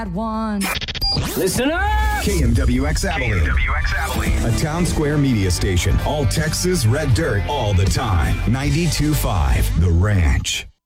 one. Listen up! KMWX Abilene. A town square media station. All Texas red dirt all the time. 92.5 The Ranch.